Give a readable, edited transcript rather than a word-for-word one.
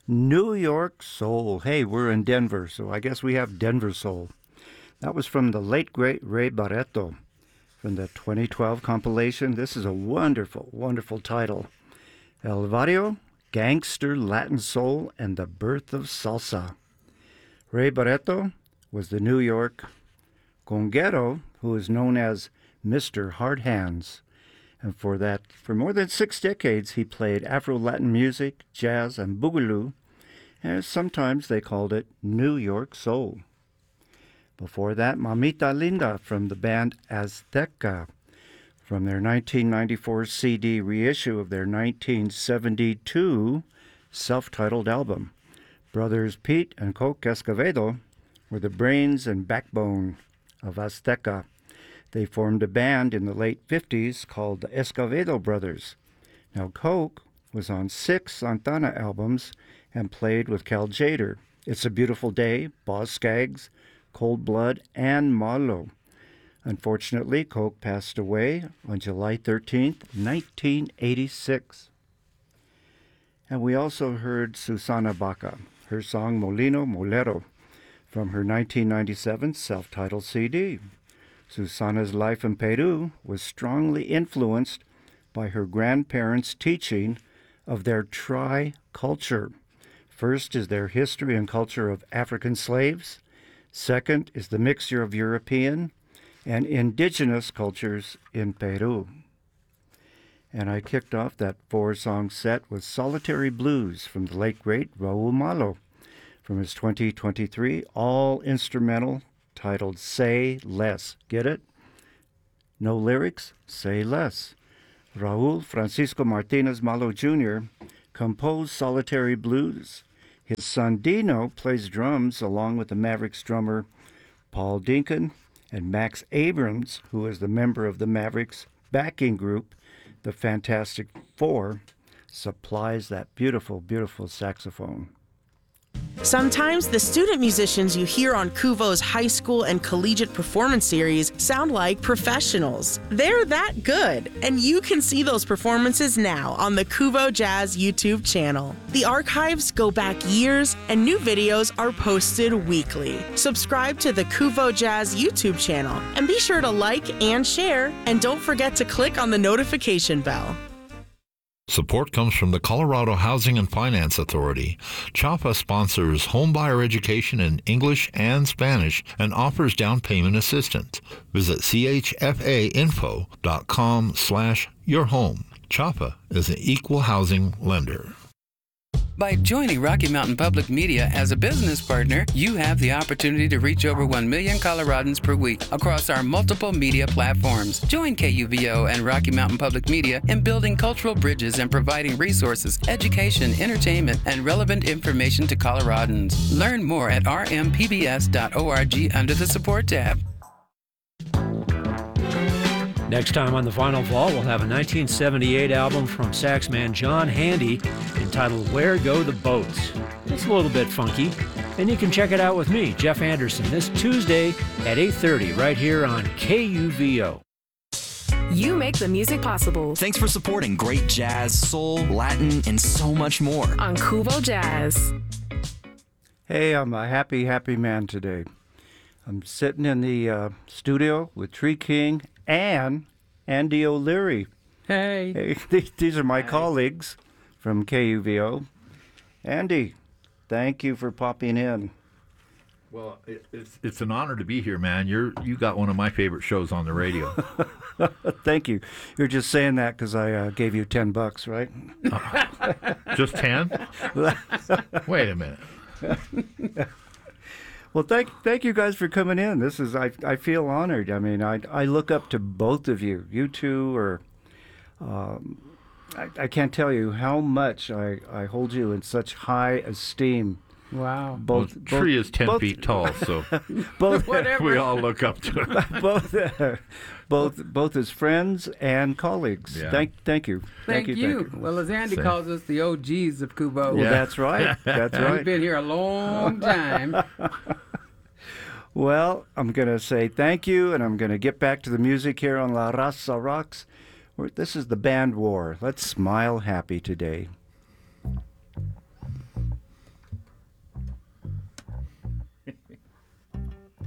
New York Soul. Hey, we're in Denver, so I guess we have Denver Soul. That was from the late, great Ray Barretto from the 2012 compilation. This is a wonderful, wonderful title. El Barrio, Gangster Latin Soul, and the Birth of Salsa. Ray Barretto was the New York conguero who is known as Mr. Hard Hands. And for more than 6 decades, he played Afro-Latin music, jazz, and boogaloo, and sometimes they called it New York Soul. Before that, Mamita Linda from the band Azteca, from their 1994 CD reissue of their 1972 self-titled album. Brothers Pete and Coke Escovedo were the brains and backbone of Azteca. They formed a band in the late 50s called the Escovedo Brothers. Now, Coke was on 6 Santana albums and played with Cal Tjader. It's a Beautiful Day, Boz Scaggs, Cold Blood, and Malo. Unfortunately, Coke passed away on July 13th, 1986. And we also heard Susana Baca, her song Molino Molero, from her 1997 self-titled CD. Susana's life in Peru was strongly influenced by her grandparents' teaching of their tri-culture. First is their history and culture of African slaves. Second is the mixture of European and indigenous cultures in Peru. And I kicked off that 4-song set with Solitary Blues from the late great Raul Malo from his 2023 all-instrumental titled Say Less. Get it? No lyrics, say less. Raul Francisco Martinez Malo Jr. composed Solitary Blues. His son Dino plays drums along with the Mavericks drummer Paul Dinkin, and Max Abrams, who is the member of the Mavericks backing group, the Fantastic Four, supplies that beautiful, beautiful saxophone. Sometimes the student musicians you hear on Kuvo's high school and collegiate performance series sound like professionals. They're that good, and you can see those performances now on the Kuvo Jazz YouTube channel. The archives go back years, and new videos are posted weekly. Subscribe to the Kuvo Jazz YouTube channel, and be sure to like and share, and don't forget to click on the notification bell. Support comes from the Colorado Housing and Finance Authority. CHAPA sponsors homebuyer education in English and Spanish and offers down payment assistance. Visit chfainfo.com/yourhome. CHAPA is an equal housing lender. By joining Rocky Mountain Public Media as a business partner, you have the opportunity to reach over 1 million Coloradans per week across our multiple media platforms. Join KUVO and Rocky Mountain Public Media in building cultural bridges and providing resources, education, entertainment, and relevant information to Coloradans. Learn more at rmpbs.org under the Support tab. Next time on The Final Fall, we'll have a 1978 album from saxman John Handy entitled Where Go the Boats. It's a little bit funky, and you can check it out with me, Jeff Anderson, this Tuesday at 8:30 right here on KUVO. You make the music possible. Thanks for supporting great jazz, soul, Latin, and so much more on Kuvo Jazz. Hey, I'm a happy, happy man today. I'm sitting in the studio with Tree King and Andy O'Leary. Hey. These are my colleagues from KUVO. Andy, thank you for popping in. Well, it's an honor to be here, man. You got one of my favorite shows on the radio. Thank you. You're just saying that because I gave you $10, right? Just 10? Wait a minute. Well, thank you guys for coming in. This is I feel honored. I mean, I look up to both of you. You two are. I can't tell you how much I hold you in such high esteem. Wow. Tree is 10 feet tall, so both we all look up to him. both as friends and colleagues. Yeah. Thank you. Thank you. Well, as Andy calls us, the OGs of Kuvo. Well, that's right. That's right. We've been here a long time. Well, I'm going to say thank you, and I'm going to get back to the music here on La Raza Rocks. This is the band war. Let's smile happy today.